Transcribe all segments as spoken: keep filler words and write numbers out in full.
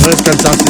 No descansaste.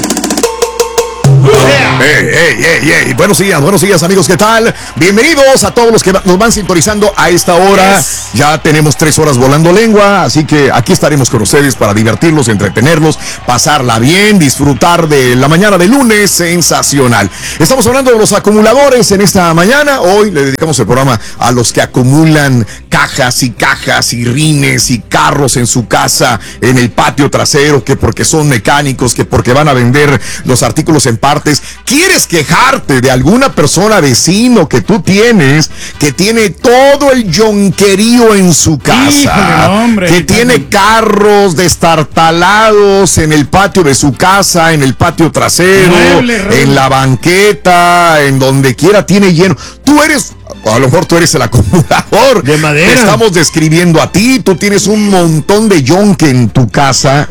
Hey, hey, hey, hey. Buenos días, buenos días, amigos, ¿qué tal? Bienvenidos a todos los que nos van sintonizando a esta hora. Yes. Ya tenemos tres horas volando lengua, así que aquí estaremos con ustedes para divertirlos, entretenerlos, pasarla bien, disfrutar de la mañana de lunes sensacional. Estamos hablando de los acumuladores en esta mañana. Hoy le dedicamos el programa a los que acumulan cajas y cajas y rines y carros en su casa, en el patio trasero, que porque son mecánicos, que porque van a vender los artículos en partes. ¿Quieres quejarte de alguna persona, vecino que tú tienes, que tiene todo el yonquerío en su casa? Híjole, hombre, que tiene carros destartalados en el patio de su casa, en el patio trasero, mueble, en la banqueta, en donde quiera tiene lleno. Tú eres, a lo mejor tú eres el acumulador de madera. Te estamos describiendo a ti. Tú tienes un montón de yonque en tu casa.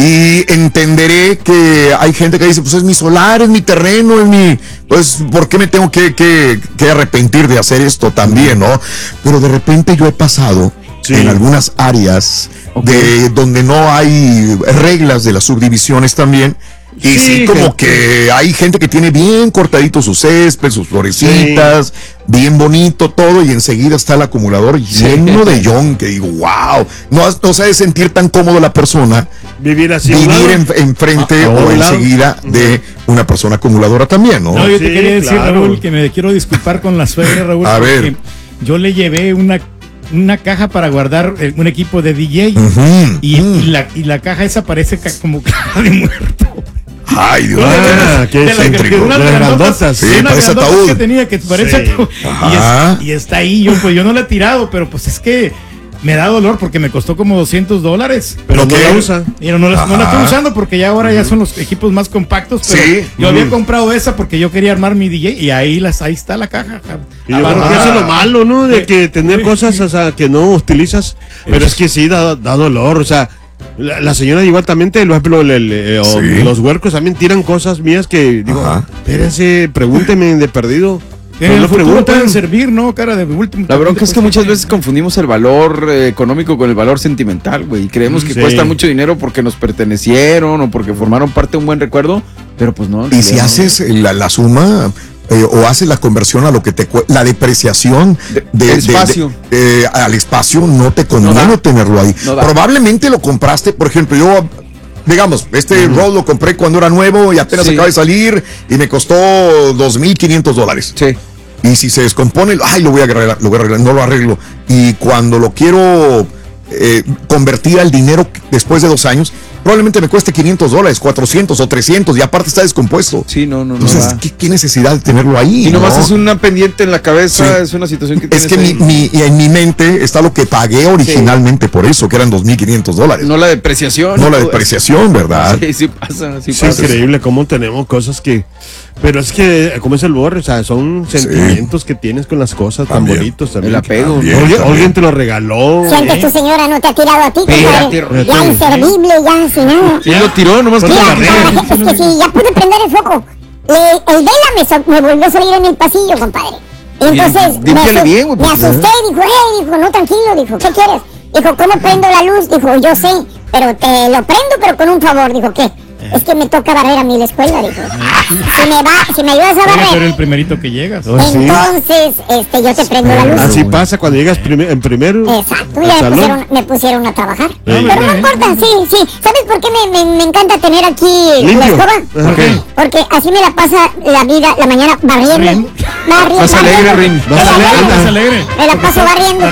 Y entenderé que hay gente que dice, pues es mi solar, es mi terreno, es mi... Pues, ¿por qué me tengo que, que, que arrepentir de hacer esto también, no? Pero de repente yo he pasado sí. en algunas áreas okay. de donde no hay reglas de las subdivisiones también. Y sí, sí como que... que hay gente que tiene bien cortadito su césped, sus florecitas, sí. bien bonito todo, y enseguida está el acumulador lleno sí. de yon, que digo, wow, no, no se debe sentir tan cómodo la persona vivir así, vivir en, enfrente ah, o enseguida uh-huh. de una persona acumuladora también, ¿no? No, yo te sí, quería decir, claro. Raúl, que me quiero disculpar con la suegra, Raúl, a porque ver. yo le llevé una una caja para guardar un equipo de D J uh-huh. y, uh-huh. y, la, y la caja esa parece ca- como caja de muerto. Ay, Dios mío. Ah, qué excéntrico. De las grandotas. Sí, parece ataúd. Que tenía, que parece sí. ataúd. Y, es, y está ahí. Yo, pues yo no la he tirado, pero pues es que me da dolor porque me costó como doscientos dólares. Pero no la usa. No, no, la, no la estoy usando porque ya ahora uh-huh. ya son los equipos más compactos. Pero sí. yo uh-huh. había comprado esa porque yo quería armar mi D J y ahí, las, ahí está la caja. Y yo creo que eso es lo malo, ¿no? De que tener cosas, o sea, que no utilizas. Pero es que sí da, da dolor, o sea. La, la señora igual también, te, por ejemplo, le, le, o sí. los huercos también tiran cosas mías que digo, ajá. espérense, pregúnteme de perdido. En el futuro pueden servir, ¿no? Cara de último. La bronca es que muchas veces confundimos el valor eh, económico con el valor sentimental, güey. Y creemos que sí. cuesta mucho dinero porque nos pertenecieron o porque formaron parte de un buen recuerdo, pero pues no. Y si no. haces la, la suma... Eh, o haces la conversión a lo que te la depreciación de, de, espacio. De, de, de, al espacio, no te conviene no tenerlo ahí. No Probablemente lo compraste, por ejemplo, yo, digamos, este uh-huh. Rode lo compré cuando era nuevo y apenas sí. acaba de salir y me costó dos mil quinientos dólares. Sí. Y si se descompone, ay, lo voy a arreglar, lo voy a arreglar, no lo arreglo. Y cuando lo quiero eh, convertir al dinero después de dos años, probablemente me cueste quinientos dólares, cuatrocientos o trescientos, y aparte está descompuesto. Sí, no, no, Entonces, no. ¿qué, ¿qué necesidad de tenerlo ahí? Y nomás ¿no? es una pendiente en la cabeza, sí. es una situación que Es que mi, mi, en mi mente está lo que pagué originalmente sí. por eso, que eran dos mil quinientos dólares. No la depreciación. No la depreciación, ¿verdad? Sí, sí pasa, sí es pasa. increíble cómo tenemos cosas que... Pero es que, como es el borre, o sea, son sentimientos sí. que tienes con las cosas también. Tan bonitos también. El apego. También, ¿no? También. Alguien te lo regaló. Si antes tu señora no te ha tirado a ti, compadre, ya inservible, ya sin nada. Sí, lo tiró, nomás con la regla. Es que sí, ya pude prender el foco. Le, el vela me, so, me volvió a salir en el pasillo, compadre. Y entonces bien, me, asu- bien, güey, me asusté, dijo, hey, dijo, no, tranquilo, dijo, ¿qué quieres? Dijo, ¿cómo prendo la luz? Dijo, yo sé, pero te lo prendo, pero con un favor. Dijo, ¿qué? Es que me toca barrer a mí la escuela, dijo. Si me va, si me ayudas a barrer. Pero el primerito que llegas. Oh, entonces, sí. este, yo te prendo la luz. Así pasa cuando llegas prim- en primero. Exacto, ya me pusieron, me pusieron a trabajar. Sí. Pero no importa, sí, sí. ¿Sabes por qué me, me, me encanta tener aquí limpio. La escoba? ¿Por qué? Porque así me la pasa la vida, la mañana barriendo. Barriendo. Más alegre, Rin. Más alegre, más alegre. Me la paso barriendo.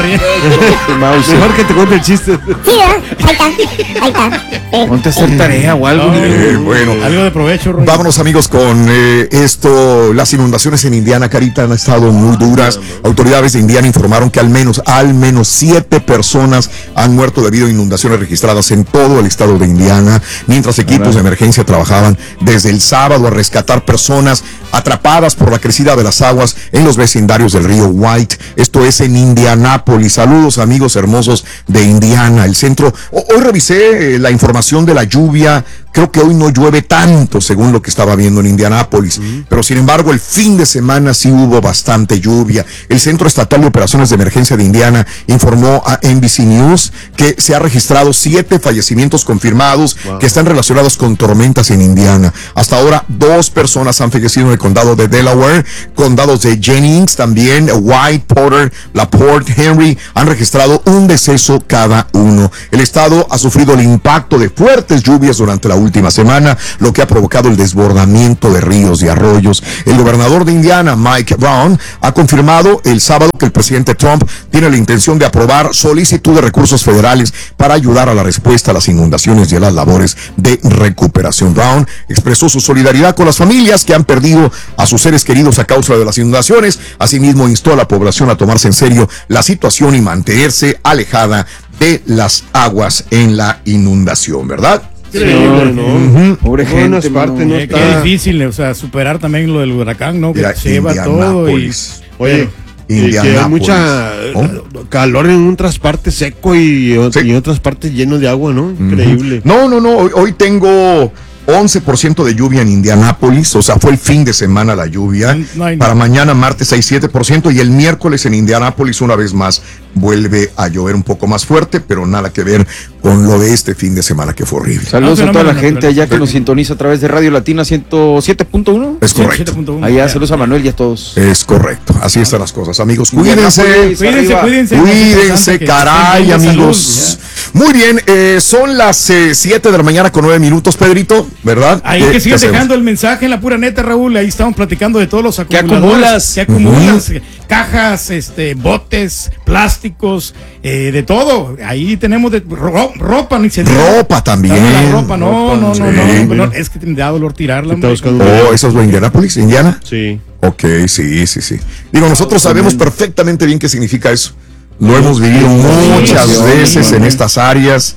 Mejor que te cuente el chiste. Sí, ¿verdad? Ahí está, ahí está. Eh. Ponte a hacer tarea o algo. Eh, bueno, algo de provecho, Rin. Vámonos, amigos, con eh, esto. Las inundaciones en Indiana, Carita, han estado muy duras. Autoridades de Indiana informaron que al menos, al menos siete personas han muerto debido a inundaciones registradas en todo el estado de Indiana, mientras equipos de emergencia trabajaban desde el sábado a rescatar personas atrapadas por la crecida de las aguas aguas en los vecindarios del río White. Esto es en Indianápolis. Saludos, amigos hermosos de Indiana, el centro. Hoy revisé eh, la información de la lluvia. Creo que hoy no llueve tanto, según lo que estaba viendo en Indianápolis. Mm. Pero, sin embargo, el fin de semana sí hubo bastante lluvia. El Centro Estatal de Operaciones de Emergencia de Indiana informó a N B C News que se ha registrado siete fallecimientos confirmados wow. que están relacionados con tormentas en Indiana. Hasta ahora, dos personas han fallecido en el condado de Delaware, condados de Jennings, también White, Porter, LaPorte, Henry, han registrado un deceso cada uno. El estado ha sufrido el impacto de fuertes lluvias durante la última semana, lo que ha provocado el desbordamiento de ríos y arroyos. El gobernador de Indiana, Mike Brown, ha confirmado el sábado que el presidente Trump tiene la intención de aprobar solicitud de recursos federales para ayudar a la respuesta a las inundaciones y a las labores de recuperación. Brown expresó su solidaridad con las familias que han perdido a sus seres queridos a causa de las inundaciones. Asimismo, instó a la población a tomarse en serio la situación y mantenerse alejada de las aguas en la inundación, ¿verdad? Increíble, ¿no? Uh-huh. Pobre gente, no es parte, no está... Qué difícil, o sea, superar también lo del huracán, ¿no? Que Mira, se lleva todo y... Oye, y que hay mucha ¿Oh? calor en otras partes seco y, sí. y en otras partes lleno de agua, ¿no? Increíble. Uh-huh. No, no, no, hoy, hoy tengo once por ciento de lluvia en Indianápolis, o sea, fue el fin de semana la lluvia. No, no. Para mañana, martes, hay siete por ciento y el miércoles en Indianápolis una vez más vuelve a llover un poco más fuerte, pero nada que ver con lo de este fin de semana que fue horrible. Saludos no, a toda la no, gente allá que nos sintoniza a través de Radio Latina ciento siete punto uno. Es correcto. Allá, saludos a Manuel y a todos. Es correcto, así están las cosas, amigos. Cuídense, cuídense, cuídense, cuídense, caray, amigos. Salud, muy bien, eh, son las eh, siete de la mañana con nueve minutos, Pedrito, ¿verdad? Ahí eh, que sigan dejando el mensaje en la pura neta, Raúl. Ahí estamos platicando de todos los acumuladores. ¿Qué acumulas? ¿Qué acumulas? Uh-huh. Cajas, este, botes, plásticos, eh, de todo. Ahí tenemos de ro- ropa, ni se diga. Ropa también. La ropa, no, ropa, no, sí. no, no, no, no. Es que te da dolor tirarla. Oh, ¿eso es lo Indianápolis, Indiana? Sí. Ok, sí, sí, sí. Digo, nosotros sabemos perfectamente bien qué significa eso. Lo hemos vivido muchas sí, veces sí, en sí. estas áreas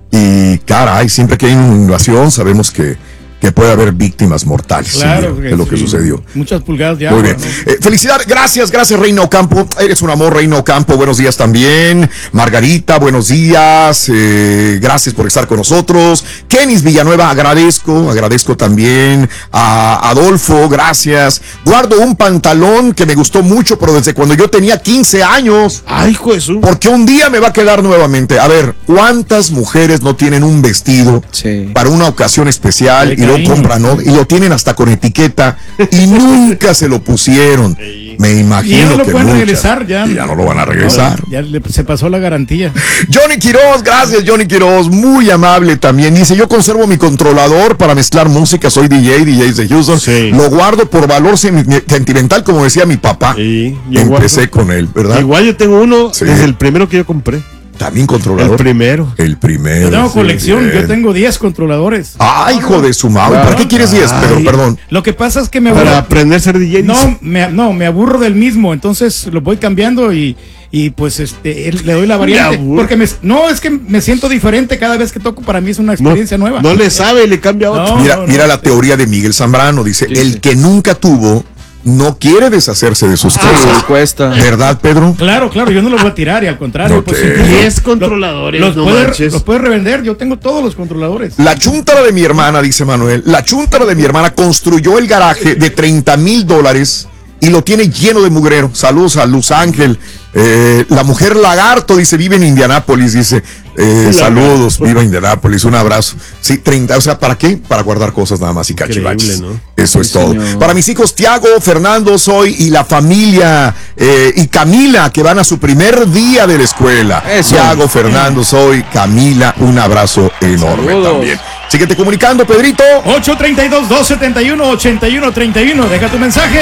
y, caray, siempre que hay una inundación sabemos que, que puede haber víctimas mortales. Claro, sí, de lo que sí. sucedió. Muchas pulgadas de Muy agua. bien. ¿No? Eh, felicidades, gracias, gracias Reina Ocampo. Eres un amor, Reina Ocampo. Buenos días también. Margarita, buenos días. Eh, gracias por estar con nosotros. Kenis Villanueva, agradezco, agradezco también. A Adolfo, gracias. Guardo un pantalón que me gustó mucho, pero desde cuando yo tenía quince años. Ay, hijo de su... Porque un día me va a quedar nuevamente. A ver, ¿cuántas mujeres no tienen un vestido sí. para una ocasión especial Ay, y lo cariño. compran, ¿no? Y lo tienen hasta con etiqueta y nunca se lo pusieron? Me imagino Y ya no lo que pueden muchas. regresar ya. Y ya no lo van a regresar. No, ya le, se pasó la garantía. Johnny Quiroz, gracias Johnny Quiroz, muy amable también. Dice, yo conservo mi controlador para mezclar música, soy D J, D Js de Houston. Sí. Lo guardo por valor sentimental, como decía mi papá. Sí, yo Empecé guardo. con él, ¿verdad? Igual yo tengo uno, Sí. es el primero que yo compré. También controlador. El primero. El primero. Yo tengo sí, colección, bien. yo tengo diez controladores. Ah, hijo de su madre. ¿Para qué quieres diez, Pedro? Perdón. Lo que pasa es que me Para aburro. aprender a ser D J. No, me, no, me aburro del mismo, entonces lo voy cambiando y, y pues este le doy la variante. aburro. Porque me, no, es que me siento diferente cada vez que toco, para mí es una experiencia no, nueva. No le sabe, le cambia a otro. No, Mira, no, mira no. la teoría de Miguel Zambrano. Dice, Sí, el sí. que nunca tuvo no quiere deshacerse de sus Sí, cosas. cuesta. ¿Verdad, Pedro? Claro, claro, yo no los voy a tirar y al contrario, Ok. pues incluso diez lo- controladores, los, no puede, manches. los puede revender, yo tengo todos los controladores. La chuntara de mi hermana, dice Manuel, la chuntara de mi hermana construyó el garaje de treinta mil dólares y lo tiene lleno de mugrero. Saludos a Luz Ángel. Eh, la mujer lagarto, dice, vive en Indianápolis, dice, eh, saludos, viva Indianápolis, un abrazo. Sí, treinta, o sea, ¿para qué? Para guardar cosas nada más y cachivaches. Increíble, ¿no? Eso Sí, es todo. señor. Para mis hijos Tiago, Fernando, Soy y la familia eh, y Camila, que van a su primer día de la escuela. Eso. Tiago, Fernando, Soy, Camila, un abrazo enorme Saludos. también. Síguete comunicando, Pedrito. ocho treinta y dos, dos setenta y uno, ochenta y uno treinta y uno, deja tu mensaje.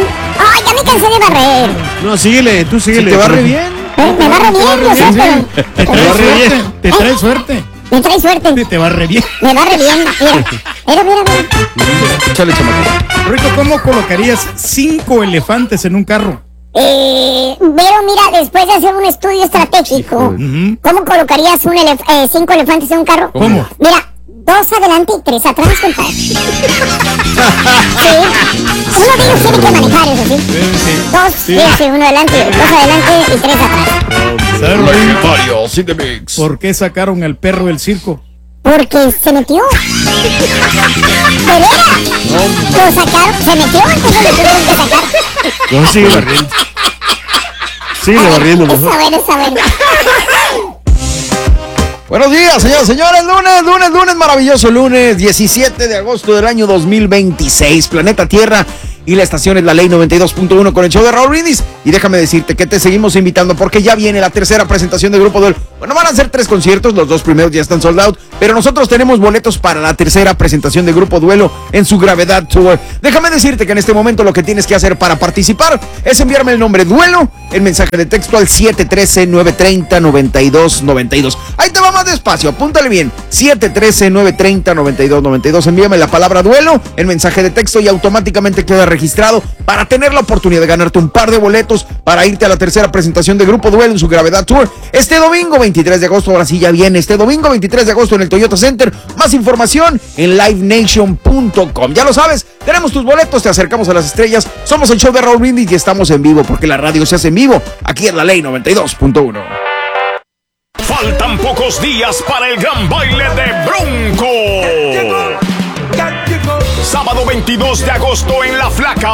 Ay, ya me cansé de barrer. No, síguele, tú Si síguele. te barre profe. bien. Eh, Me barre bien, yo sé, pero Te trae barre suerte, bien. te trae suerte, me trae suerte. te, te barre bien. Me barre bien. Mira, mira, mira, mira. Échale, chamaco. Rico, ¿cómo colocarías cinco elefantes en un carro? Eh, pero mira, después de hacer un estudio estratégico, Ujú. ¿cómo colocarías un elef- eh, cinco elefantes en un carro? ¿Cómo? Mira, dos adelante y tres atrás, compadre. Sí, uno de ellos tiene que manejar, eso sí. Dos, sí, sí, uno adelante, dos adelante y tres atrás. Varios in the mix. ¿Por qué sacaron al perro del circo? Porque se metió. ¿De veras? Lo sacaron, se metió, entonces lo tuvieron que sacar. No, sigue barriendo. Sigue barriendo, Esa mejor. buena, esa buena. Buenos días, señoras y señores. Lunes, lunes, lunes, maravilloso lunes, diecisiete de agosto del año dos mil veintiséis. Planeta Tierra y la estación es la Ley noventa y dos punto uno con el show de Raúl Brindis. Y déjame decirte que te seguimos invitando porque ya viene la tercera presentación de Grupo Duelo. Bueno, van a ser tres conciertos, los dos primeros ya están sold out, pero nosotros tenemos boletos para la tercera presentación de Grupo Duelo en su Gravedad Tour. Déjame decirte que en este momento lo que tienes que hacer para participar es enviarme el nombre Duelo, el mensaje de texto al siete uno tres, nueve tres cero, nueve dos nueve dos. Ahí te va más despacio, apúntale bien. siete uno tres, nueve tres cero, nueve dos nueve dos. Envíame la palabra Duelo, el mensaje de texto y automáticamente queda registrado para tener la oportunidad de ganarte un par de boletos para irte a la tercera presentación de Grupo Duelo en su Gravedad Tour este domingo veintitrés de agosto. Ahora sí ya viene este domingo veintitrés de agosto en el Toyota Center. Más información en live nation punto com. Ya lo sabes, tenemos tus boletos, te acercamos a las estrellas. Somos el show de Raúl Brindis y estamos en vivo porque la radio se hace en vivo. Aquí en la Ley noventa y dos punto uno. Faltan pocos días para el gran baile de Bronco. Sábado veintidós de agosto en La Flaca.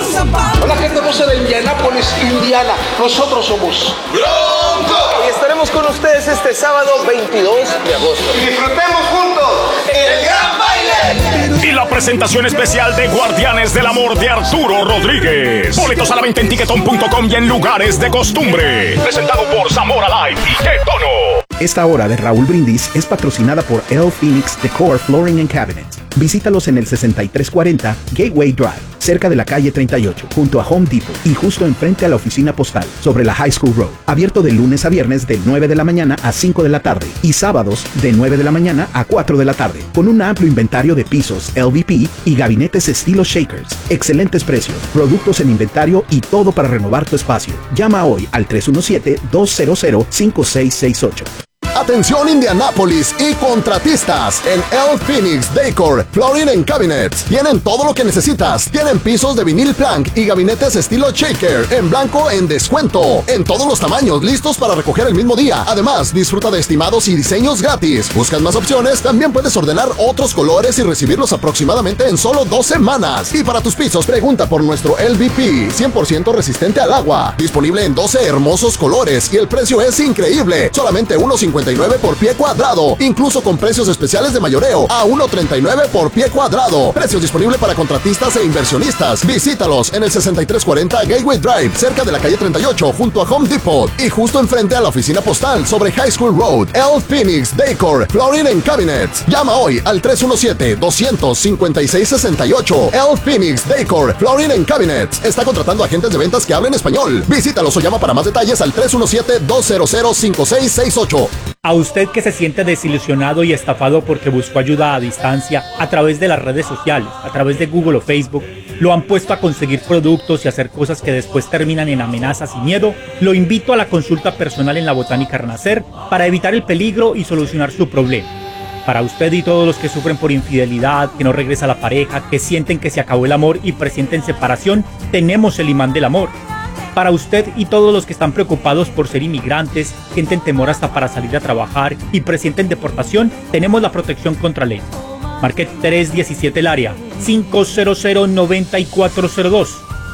Hola gente hermosa de Indianápolis, Indiana. Nosotros somos Bronco. Y estaremos con ustedes este sábado veintidós de agosto. Y disfrutemos juntos el gran baile. Y la presentación especial de Guardianes del Amor de Arturo Rodríguez. Boletos a la venta en ticketon punto com y en lugares de costumbre. Presentado por Zamora Live y Qué Tono. Esta hora de Raúl Brindis es patrocinada por El Phoenix Decor Flooring and Cabinets. Visítalos en el sesenta y tres cuarenta Gateway Drive, cerca de la calle treinta y ocho, junto a Home Depot y justo enfrente a la oficina postal, sobre la High School Road. Abierto de lunes a viernes de nueve de la mañana a cinco de la tarde y sábados de nueve de la mañana a cuatro de la tarde, con un amplio inventario de pisos L V P y gabinetes estilo Shakers. Excelentes precios, productos en inventario y todo para renovar tu espacio. Llama hoy al tres uno siete, dos cero cero, cinco seis seis ocho. Atención Indianápolis y contratistas, en El Phoenix Decor Flooring and Cabinets tienen todo lo que necesitas. Tienen pisos de vinil plank y gabinetes estilo shaker en blanco en descuento, en todos los tamaños, listos para recoger el mismo día. Además, disfruta de estimados y diseños gratis. ¿Buscas más opciones? También puedes ordenar otros colores y recibirlos aproximadamente en solo dos semanas. Y para tus pisos, pregunta por nuestro L V P, cien por ciento resistente al agua, disponible en doce hermosos colores y el precio es increíble, solamente uno cincuenta y nueve por pie cuadrado, incluso con precios especiales de mayoreo a uno treinta y nueve por pie cuadrado. Precios disponibles para contratistas e inversionistas. Visítalos en el sesenta y tres cuarenta Gateway Drive, cerca de la calle treinta y ocho, junto a Home Depot y justo enfrente a la oficina postal sobre High School Road. El Phoenix Decor Flooring and Cabinets. Llama hoy al tres uno siete, dos cero cero, cinco seis seis ocho. El Phoenix Decor Flooring and Cabinets está contratando agentes de ventas que hablen español. Visítalos o llama para más detalles al tres uno siete, dos cero cero, cinco seis seis ocho. A usted que se siente desilusionado y estafado porque buscó ayuda a distancia a través de las redes sociales, a través de Google o Facebook, lo han puesto a conseguir productos y hacer cosas que después terminan en amenazas y miedo, lo invito a la consulta personal en la Botánica Renacer para evitar el peligro y solucionar su problema. Para usted y todos los que sufren por infidelidad, que no regresa la pareja, que sienten que se acabó el amor y presienten separación, tenemos el imán del amor. Para usted y todos los que están preocupados por ser inmigrantes, sienten temor hasta para salir a trabajar y presienten deportación, tenemos la protección contra ley. Marque tres diecisiete el área, cinco cero cero, nueve cuatro cero dos,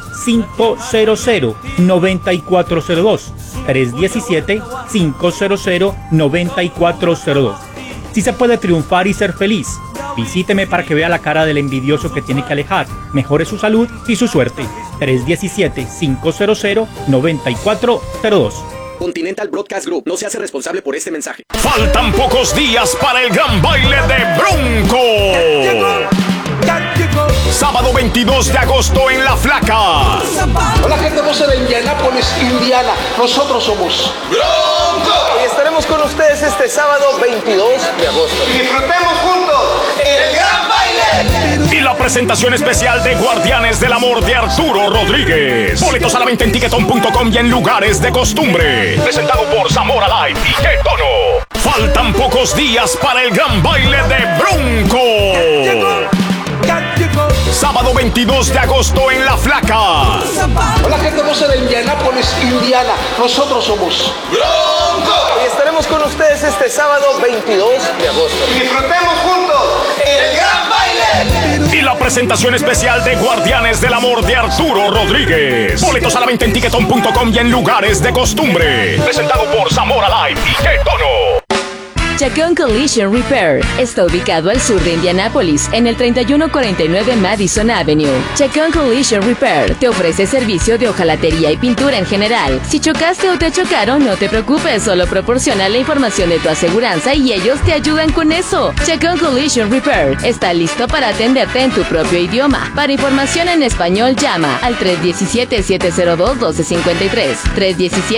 cinco cero cero, nueve cuatro cero dos, tres diecisiete, cinco cero cero, nueve cuatro cero dos. Si se puede triunfar y ser feliz, visíteme para que vea la cara del envidioso que tiene que alejar, mejore su salud y su suerte. tres diecisiete, cinco cero cero, nueve cuatro cero dos. Continental Broadcast Group no se hace responsable por este mensaje. Faltan pocos días para el gran baile de Bronco. Sábado veintidós de agosto en La Flaca. Hola gente hermosa de Indianápolis, Indiana. Nosotros somos Bronco. Y estaremos con ustedes este sábado veintidós de agosto. Y disfrutemos juntos el gran baile. Y la presentación especial de Guardianes del Amor de Arturo Rodríguez. Boletos a la venta en ticketon punto com y en lugares de costumbre. Presentado por Zamora Live y Qué Tono. Faltan pocos días para el gran baile de Bronco. Sábado veintidós dos de agosto en La Flaca. Hola gente hermosa de Indianápolis, Indiana. Nosotros somos Bronco. Y estaremos con ustedes este sábado veintidós de agosto. Y disfrutemos juntos el gran baile. Y la presentación especial de Guardianes del Amor de Arturo Rodríguez. Boletos a la venta en tiquetón punto com y en lugares de costumbre. Presentado por Zamora Live y Qué Tono. Chacón Collision Repair está ubicado al sur de Indianápolis, en el treinta y uno cuarenta y nueve Madison Avenue. Chacón Collision Repair te ofrece servicio de hojalatería y pintura en general. Si chocaste o te chocaron, no te preocupes, solo proporciona la información de tu aseguranza y ellos te ayudan con eso. Chacón Collision Repair está listo para atenderte en tu propio idioma. Para información en español, llama al tres uno siete, siete cero dos, uno dos cinco tres. tres uno siete